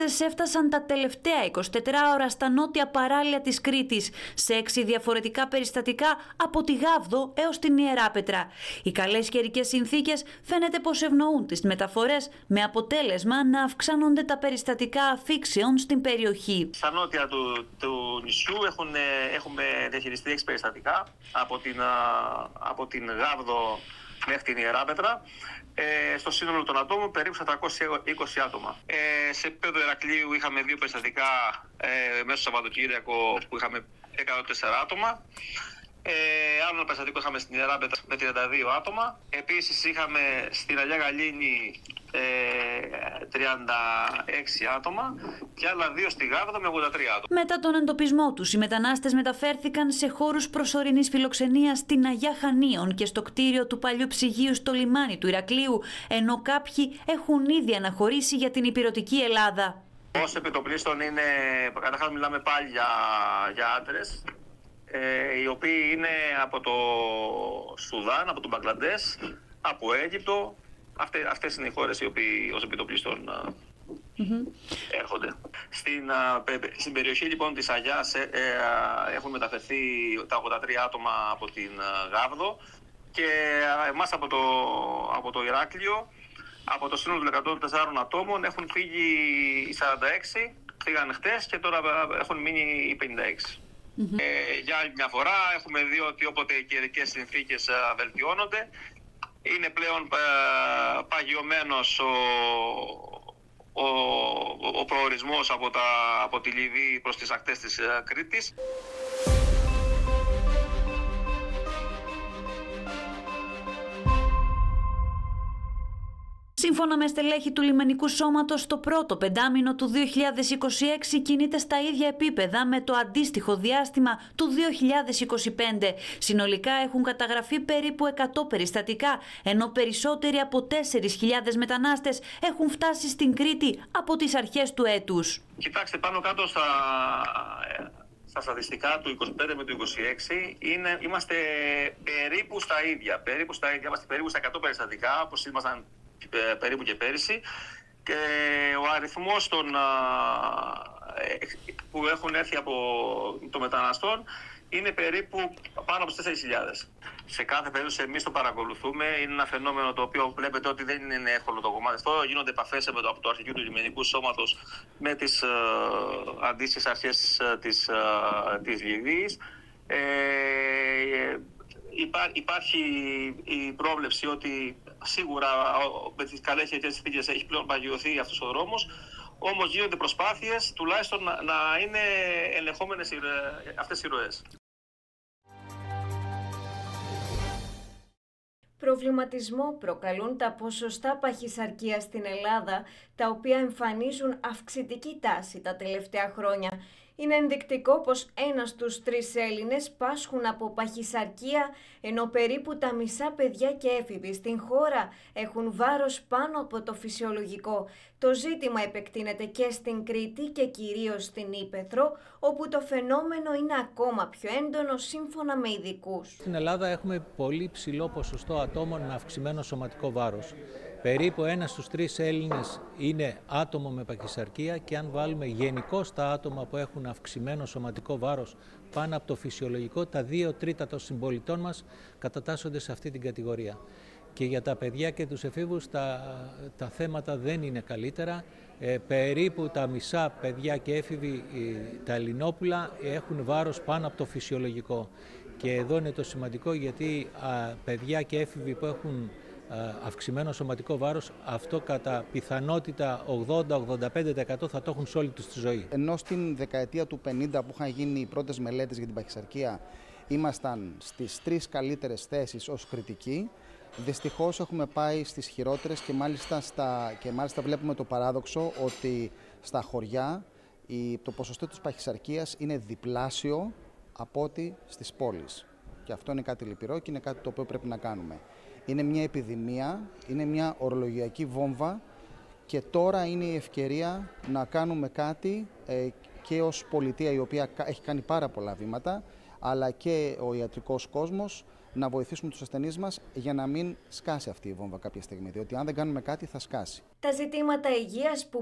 Έφτασαν τα τελευταία 24 ώρα στα νότια παράλια της Κρήτης, σε 6 διαφορετικά περιστατικά από τη Γάβδο έως την Ιεράπετρα. Οι καλές καιρικές συνθήκες φαίνεται πως ευνοούν τις μεταφορές, με αποτέλεσμα να αυξάνονται τα περιστατικά αφήξεων στην περιοχή. Στα νότια του νησιού έχουμε διαχειριστεί 6 περιστατικά από την Γάβδο μέχρι την Ιεράπετρα. Στο σύνολο των ατόμων περίπου 420 άτομα. Σε επίπεδο Ηρακλείου είχαμε 2 περιστατικά μέσα στο Σαββατοκύριακο που είχαμε 104 άτομα. Άλλο ένα περιστατικό είχαμε στην Ιεράπετρα με 32 άτομα. Επίσης είχαμε στην Αγία Γαλήνη 36 άτομα και άλλα 2 στη Γάβδο με 83 άτομα. Μετά τον εντοπισμό τους, οι μετανάστες μεταφέρθηκαν σε χώρους προσωρινής φιλοξενίας στην Αγιά Χανίων και στο κτίριο του παλιού ψυγείου στο λιμάνι του Ηρακλείου, ενώ κάποιοι έχουν ήδη αναχωρήσει για την ηπειρωτική Ελλάδα. Ως επιτοπλίστων καταρχάς μιλάμε πάλι για άντρες, οι οποίοι είναι από το Σουδάν, από τον Μπαγκλαντές, από Αίγυπτο. Αυτές είναι οι χώρες οι οποίοι ως επιτοπλίστων έρχονται. Στην περιοχή λοιπόν της Αγιάς έχουν μεταφερθεί τα 83 άτομα από την Γάβδο και εμάς από το Ηράκλειο, από το σύνολο των 104 ατόμων έχουν φύγει οι 46, φύγανε χτες και τώρα έχουν μείνει οι 56. Για άλλη μια φορά έχουμε δει ότι όποτε οι καιρικές συνθήκες βελτιώνονται, είναι πλέον παγιωμένος ο προορισμός από τη Λιβύη προς τις ακτές της Κρήτης. Σύμφωνα με στελέχη του λιμενικού σώματος, το πρώτο πεντάμηνο του 2026 κινείται στα ίδια επίπεδα με το αντίστοιχο διάστημα του 2025. Συνολικά έχουν καταγραφεί περίπου 100 περιστατικά, ενώ περισσότεροι από 4.000 μετανάστες έχουν φτάσει στην Κρήτη από τις αρχές του έτους. Κοιτάξτε, πάνω κάτω στα στατιστικά του 25 με το 26 είμαστε περίπου στα ίδια. Είμαστε περίπου στα 100 περιστατικά, όπως ήμασταν περίπου και πέρυσι, και ο αριθμός που έχουν έρθει από των μεταναστών είναι περίπου πάνω από 4.000. Σε κάθε περίπτωση εμείς το παρακολουθούμε. Είναι ένα φαινόμενο το οποίο βλέπετε ότι δεν είναι εύκολο το κομμάτι αυτό. Γίνονται επαφές από το αρχηγείο του λιμενικού σώματος με τις αντίστοιχες αρχές της Λιβύης. Υπάρχει η πρόβλεψη ότι σίγουρα με τις καλές καιρικές συνθήκες έχει πλέον παγιωθεί αυτός ο δρόμος, όμως γίνονται προσπάθειες τουλάχιστον να είναι ελεγχόμενες αυτές οι ροές. Προβληματισμό προκαλούν τα ποσοστά παχυσαρκίας στην Ελλάδα, τα οποία εμφανίζουν αυξητική τάση τα τελευταία χρόνια. Είναι ενδεικτικό πως 1 στους 3 Έλληνες πάσχουν από παχυσαρκία, ενώ περίπου τα μισά παιδιά και έφηβοι στην χώρα έχουν βάρος πάνω από το φυσιολογικό. Το ζήτημα επεκτείνεται και στην Κρήτη και κυρίως στην Ύπαιθρο, όπου το φαινόμενο είναι ακόμα πιο έντονο σύμφωνα με ειδικούς. Στην Ελλάδα έχουμε πολύ ψηλό ποσοστό ατόμων με αυξημένο σωματικό βάρος. Περίπου 1 στους 3 Έλληνες είναι άτομο με παχυσαρκία, και αν βάλουμε γενικώς τα άτομα που έχουν αυξημένο σωματικό βάρος πάνω από το φυσιολογικό, τα 2 τρίτα των συμπολιτών μας κατατάσσονται σε αυτή την κατηγορία. Και για τα παιδιά και τους εφήβους τα θέματα δεν είναι καλύτερα. Περίπου τα μισά παιδιά και έφηβοι, τα ελληνόπουλα, έχουν βάρος πάνω από το φυσιολογικό. Και εδώ είναι το σημαντικό, γιατί παιδιά και έφηβοι που έχουν αυξημένο σωματικό βάρος, αυτό κατά πιθανότητα 80-85% θα το έχουν σε όλη τους τη ζωή. Ενώ στην δεκαετία του 50 που είχαν γίνει οι πρώτες μελέτες για την παχυσαρκία ήμασταν στις 3 καλύτερες θέσεις ως κριτικοί, δυστυχώς έχουμε πάει στις χειρότερες και μάλιστα βλέπουμε το παράδοξο ότι στα χωριά το ποσοστό της παχυσαρκίας είναι διπλάσιο από ό,τι στις πόλεις. Και αυτό είναι κάτι λυπηρό και είναι κάτι το οποίο πρέπει να κάνουμε. Είναι μια επιδημία, είναι μια ορολογιακή βόμβα, και τώρα είναι η ευκαιρία να κάνουμε κάτι και ως πολιτεία, η οποία έχει κάνει πάρα πολλά βήματα, αλλά και ο ιατρικός κόσμος, να βοηθήσουμε τους ασθενείς μας για να μην σκάσει αυτή η βόμβα κάποια στιγμή, διότι αν δεν κάνουμε κάτι θα σκάσει. Τα ζητήματα υγείας που